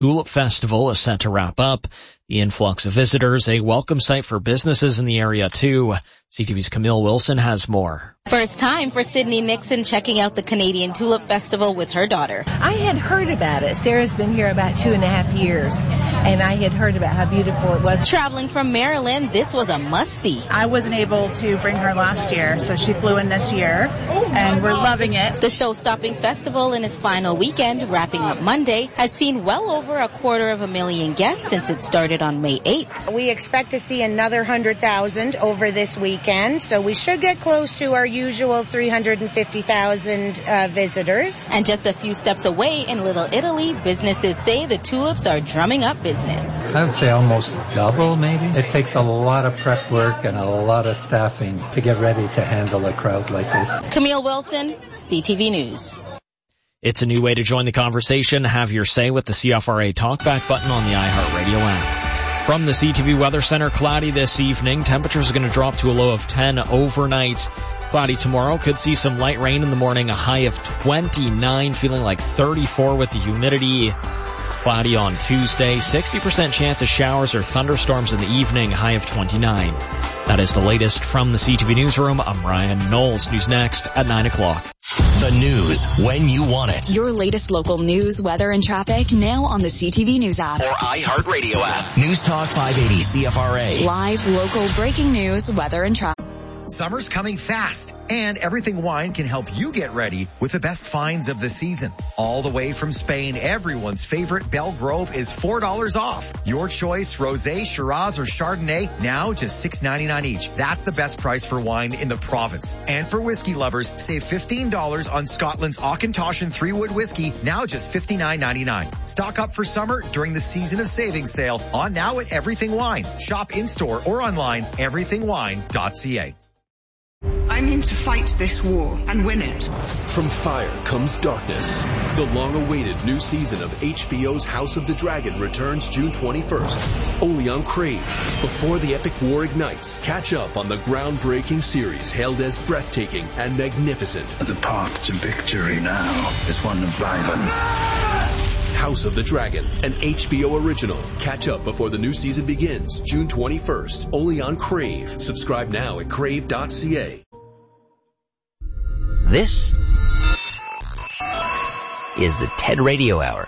Tulip Festival is set to wrap up. The influx of visitors, a welcome sight for businesses in the area too. CTV's Camille Wilson has more. First time for Sydney Nixon checking out the Canadian Tulip Festival with her daughter. I had heard about it. Sarah's been here about 2.5 years, and I had heard about how beautiful it was. Traveling from Maryland, this was a must-see. I wasn't able to bring her last year, so she flew in this year, and we're loving it. The show-stopping festival in its final weekend, wrapping up Monday, has seen well over 250,000 guests since it started on May 8th. We expect to see another 100,000 over this weekend, so we should get close to our usual 350,000 visitors. And just a few steps away in Little Italy, businesses say the tulips are drumming up business. I would say almost double, maybe. It takes a lot of prep work and a lot of staffing to get ready to handle a crowd like this. Camille Wilson, CTV News. It's a new way to join the conversation. Have your say with the CFRA Talkback button on the iHeartRadio app. From the CTV Weather Center, cloudy this evening. Temperatures are going to drop to a low of 10 overnight. Cloudy tomorrow. Could see some light rain in the morning. A high of 29, feeling like 34 with the humidity. Cloudy on Tuesday. 60% chance of showers or thunderstorms in the evening. High of 29. That is the latest from the CTV Newsroom. I'm Ryan Knowles. News next at 9 o'clock. The news when you want it. Your latest local news, weather, and traffic now on the CTV News app. Or iHeartRadio app. News Talk 580 CFRA. Live, local, breaking news, weather, and traffic. Summer's coming fast, and Everything Wine can help you get ready with the best finds of the season. All the way from Spain, everyone's favorite Belgrove is $4 off. Your choice, Rosé, Shiraz, or Chardonnay, now just $6.99 each. That's the best price for wine in the province. And for whiskey lovers, save $15 on Scotland's Auchentoshan 3-Wood whiskey, now just $59.99. Stock up for summer during the Season of Savings sale on now at Everything Wine. Shop in-store or online, everythingwine.ca. I'm in to fight this war and win it. From fire comes darkness. The long-awaited new season of HBO's House of the Dragon returns June 21st, only on Crave. Before the epic war ignites, catch up on the groundbreaking series hailed as breathtaking and magnificent. The path to victory now is one of violence. House of the Dragon, an HBO original. Catch up before the new season begins, June 21st, only on Crave. Subscribe now at crave.ca. This is the TED Radio Hour.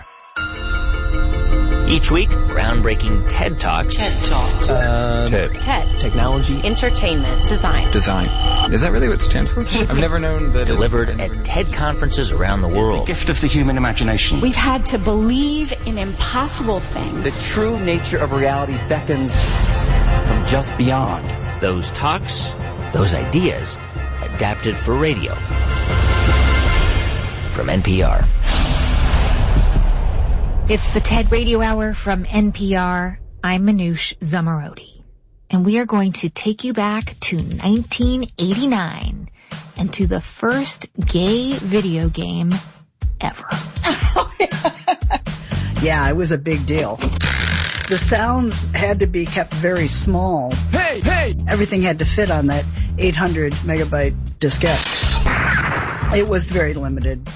Each week, groundbreaking TED Talks. TED. Technology. Entertainment. Design. Is that really what it stands for? I've never known that. Delivered at TED conferences around the world. The gift of the human imagination. We've had to believe in impossible things. The true nature of reality beckons from just beyond. Those talks, those ideas, adapted for radio. From NPR. It's the TED Radio Hour from NPR. I'm Manoush Zomorodi, and we are going to take you back to 1989 and to the first gay video game ever. Yeah, it was a big deal. The sounds had to be kept very small. Hey! Everything had to fit on that 800 megabyte diskette. It was very limited.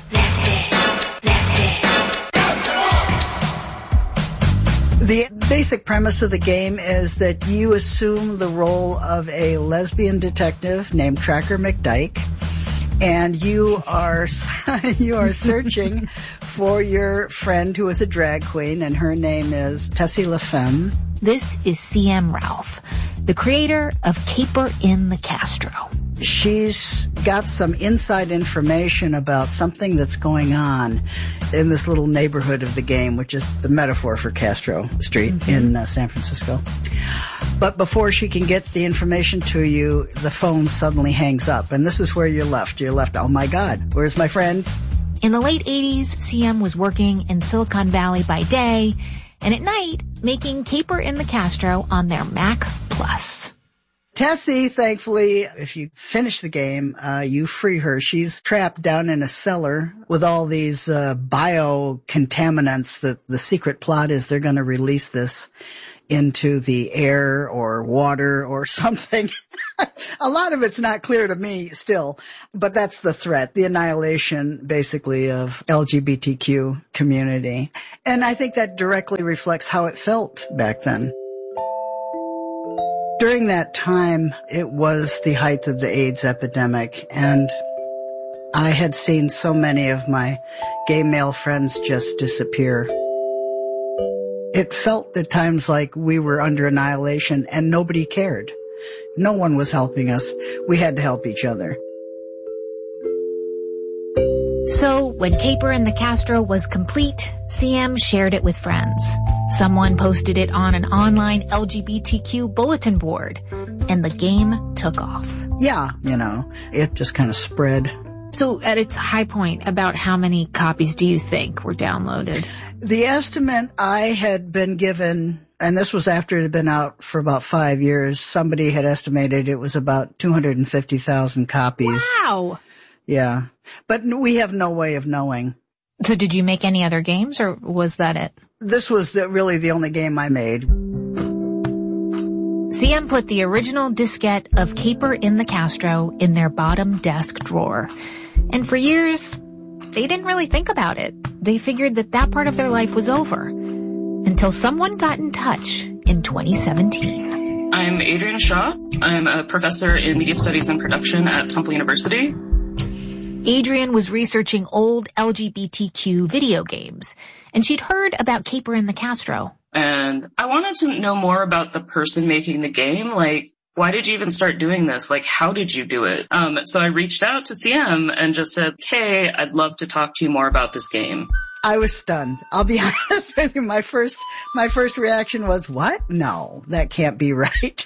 The basic premise of the game is that you assume the role of a lesbian detective named Tracker McDyke, and you are searching for your friend who is a drag queen, and her name is Tessie LaFemme. This is C.M. Ralph, the creator of Caper in the Castro. She's got some inside information about something that's going on in this little neighborhood of the game, which is the metaphor for Castro Street in San Francisco. But before she can get the information to you, the phone suddenly hangs up. And this is where you're left. You're left, oh my God, where's my friend? In the late 80s, CM was working in Silicon Valley by day, and at night, making Caper in the Castro on their Mac Plus. Tessie, thankfully, if you finish the game, you free her. She's trapped down in a cellar with all these biocontaminants that the secret plot is they're going to release this into the air or water or something. A lot of it's not clear to me still, but that's the threat, the annihilation basically of LGBTQ community. And I think that directly reflects how it felt back then. During that time, it was the height of the AIDS epidemic, and I had seen so many of my gay male friends just disappear. It felt at times like we were under annihilation and nobody cared. No one was helping us. We had to help each other. So when Caper in the Castro was complete, CM shared it with friends. Someone posted it on an online LGBTQ bulletin board, and the game took off. Yeah, it just kind of spread. So at its high point, about how many copies do you think were downloaded? The estimate I had been given, and this was after it had been out for about 5 years, somebody had estimated it was about 250,000 copies. Wow! Yeah. But we have no way of knowing. So did you make any other games, or was that it? This was really the only game I made. CM put the original diskette of Caper in the Castro in their bottom desk drawer. And for years, they didn't really think about it. They figured that part of their life was over. Until someone got in touch in 2017. I'm Adrian Shaw. I'm a professor in media studies and production at Temple University. Adrian was researching old LGBTQ video games, and she'd heard about Caper in the Castro. And I wanted to know more about the person making the game. Like, why did you even start doing this? Like, how did you do it? So I reached out to CM and just said, hey, I'd love to talk to you more about this game. I was stunned. I'll be honest with you. My first reaction was, what? No, that can't be right.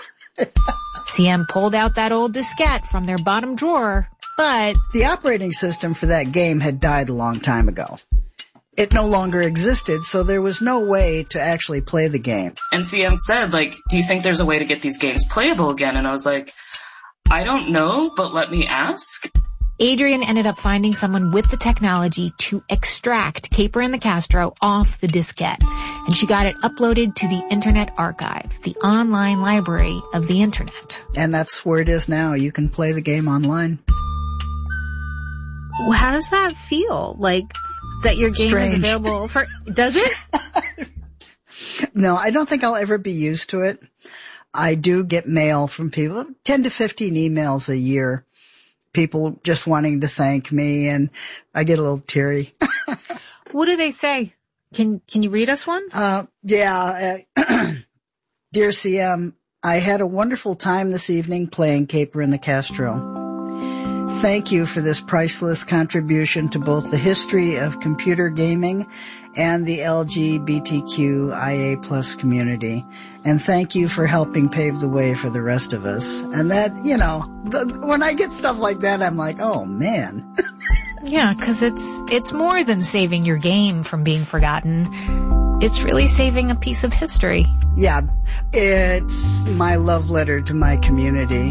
CM pulled out that old diskette from their bottom drawer, but the operating system for that game had died a long time ago. It no longer existed, so there was no way to actually play the game. And CM said, do you think there's a way to get these games playable again? And I was like, I don't know, but let me ask. Adrian ended up finding someone with the technology to extract Caper in the Castro off the diskette, and she got it uploaded to the Internet Archive, the online library of the Internet. And that's where it is now. You can play the game online. Well, how does that feel? That your game is available for... Does it? No, I don't think I'll ever be used to it. I do get mail from people, 10 to 15 emails a year. People just wanting to thank me, and I get a little teary. What do they say? Can you read us one? Yeah. Dear CM, I had a wonderful time this evening playing Caper in the Castro. Thank you for this priceless contribution to both the history of computer gaming and the LGBTQIA+ community. And thank you for helping pave the way for the rest of us. And that, when I get stuff like that, I'm like, oh man. Yeah, 'cause it's more than saving your game from being forgotten. It's really saving a piece of history. Yeah, it's my love letter to my community.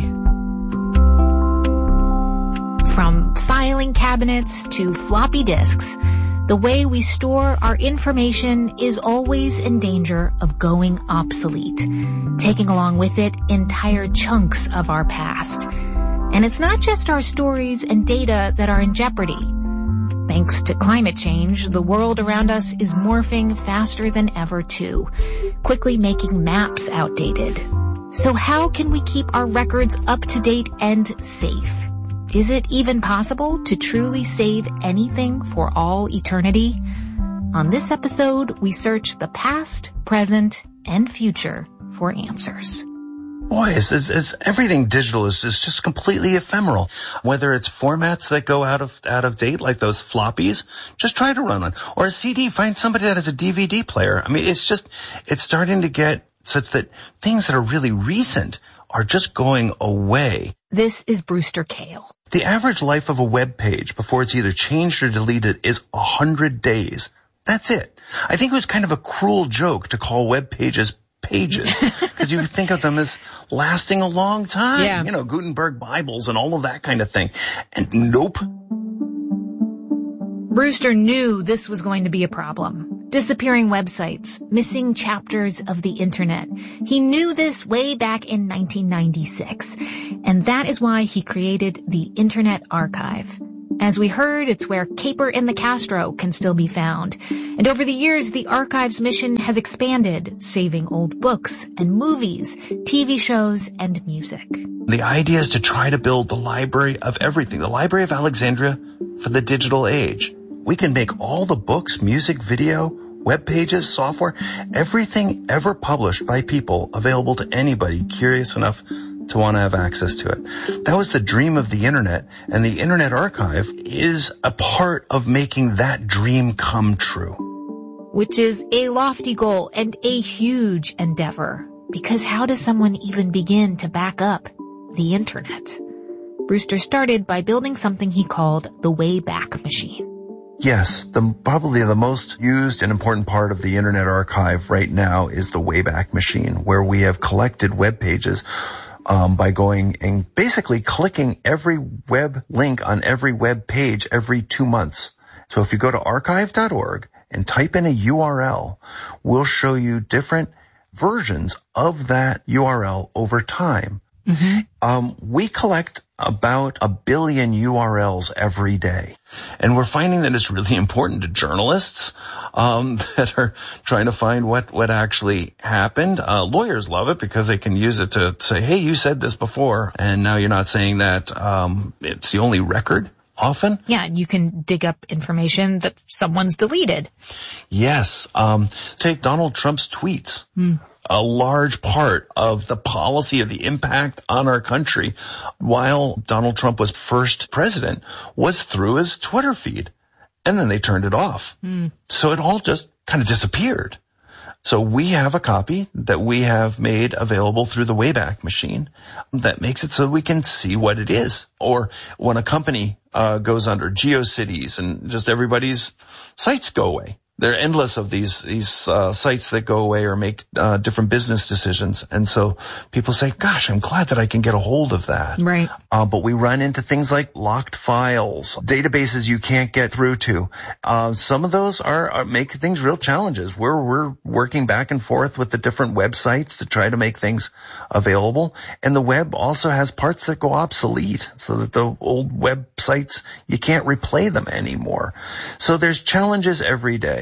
From filing cabinets to floppy disks, the way we store our information is always in danger of going obsolete, taking along with it entire chunks of our past. And it's not just our stories and data that are in jeopardy. Thanks to climate change, the world around us is morphing faster than ever too, quickly making maps outdated. So how can we keep our records up to date and safe? Is it even possible to truly save anything for all eternity? On this episode, we search the past, present, and future for answers. Boy, it's everything digital is just completely ephemeral. Whether it's formats that go out of date, like those floppies, just try to run on. Or a CD, find somebody that has a DVD player. I mean, it's starting to get such that things that are really recent are just going away. This is Brewster Kahle. The average life of a web page before it's either changed or deleted is 100 days. That's it. I think it was kind of a cruel joke to call web pages pages because you think of them as lasting a long time. Yeah. You know, Gutenberg Bibles and all of that kind of thing. And nope. Brewster knew this was going to be a problem. Disappearing websites, missing chapters of the internet. He knew this way back in 1996. And that is why he created the Internet Archive. As we heard, it's where Caper and the Castro can still be found. And over the years, the archive's mission has expanded, saving old books and movies, TV shows, and music. The idea is to try to build the library of everything, the Library of Alexandria for the digital age. We can make all the books, music, video, web pages, software, everything ever published by people available to anybody curious enough to want to have access to it. That was the dream of the internet, and the Internet Archive is a part of making that dream come true. Which is a lofty goal and a huge endeavor, because how does someone even begin to back up the internet? Brewster started by building something he called the Wayback Machine. Yes, probably the most used and important part of the Internet Archive right now is the Wayback Machine, where we have collected web pages by going and basically clicking every web link on every web page every 2 months. So if you go to archive.org and type in a URL, we'll show you different versions of that URL over time. Mm-hmm. We collect about 1 billion URLs every day. And we're finding that it's really important to journalists that are trying to find what actually happened. Lawyers love it because they can use it to say, hey, you said this before, and now you're not saying that. It's the only record often. Yeah, and you can dig up information that someone's deleted. Yes. Take Donald Trump's tweets. A large part of the policy of the impact on our country while Donald Trump was first president was through his Twitter feed. And then they turned it off. So it all just kind of disappeared. So we have a copy that we have made available through the Wayback Machine that makes it so we can see what it is. Or when a company goes under, GeoCities and just everybody's sites go away. There are endless of these sites that go away or make different business decisions. And so people say, gosh, I'm glad that I can get a hold of that. Right. But we run into things like locked files, databases you can't get through to. Some of those are make things real challenges. We're working back and forth with the different websites to try to make things available. And the web also has parts that go obsolete so that the old websites, you can't replay them anymore. So there's challenges every day.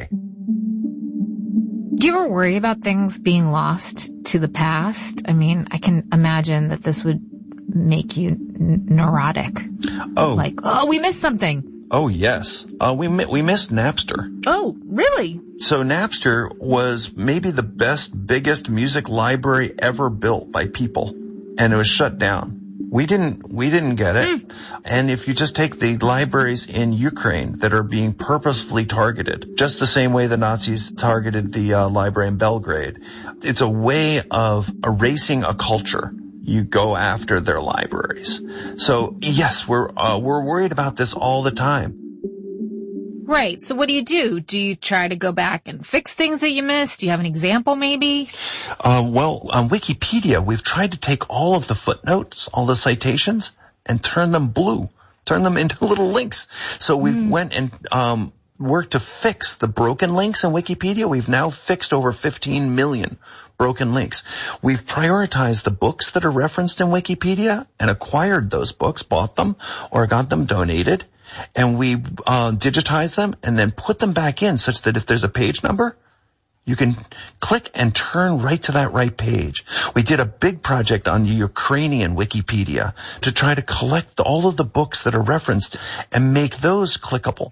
Do you ever worry about things being lost to the past? I mean, I can imagine that this would make you neurotic. Oh. Like, we missed something. Oh, yes. We missed Napster. Oh, really? So Napster was maybe the biggest music library ever built by people, and it was shut down. We didn't get it. And if you just take the libraries in Ukraine that are being purposefully targeted, just the same way the Nazis targeted the library in Belgrade, it's a way of erasing a culture. You go after their libraries. So yes, we're worried about this all the time. Right. So what do? Do you try to go back and fix things that you missed? Do you have an example maybe? Well, on Wikipedia, we've tried to take all of the footnotes, all the citations, and turn them blue, turn them into little links. So we went and worked to fix the broken links in Wikipedia. We've now fixed over 15 million broken links. We've prioritized the books that are referenced in Wikipedia and acquired those books, bought them, or got them donated. And we digitize them and then put them back in such that if there's a page number, you can click and turn right to that right page. We did a big project on the Ukrainian Wikipedia to try to collect all of the books that are referenced and make those clickable.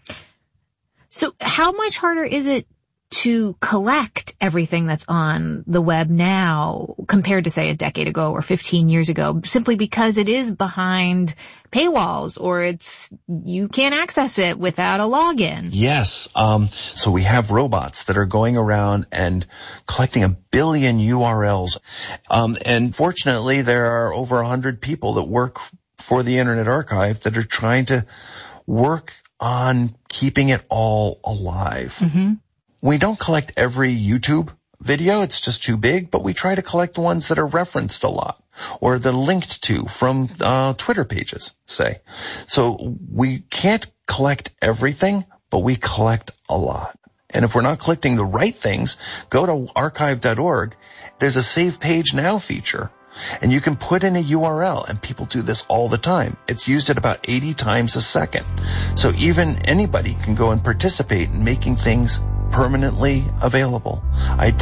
So how much harder is it to collect everything that's on the web now compared to, say, a decade ago or 15 years ago, simply because it is behind paywalls or you can't access it without a login? Yes. So we have robots that are going around and collecting 1 billion URLs. And fortunately, there are over 100 people that work for the Internet Archive that are trying to work on keeping it all alive. We don't collect every YouTube video, it's just too big, but we try to collect ones that are referenced a lot or they're linked to from Twitter pages, say. So we can't collect everything, but we collect a lot. And if we're not collecting the right things, go to archive.org. There's a Save Page Now feature. And you can put in a URL, and people do this all the time. It's used at about 80 times a second. So even anybody can go and participate in making things permanently available. I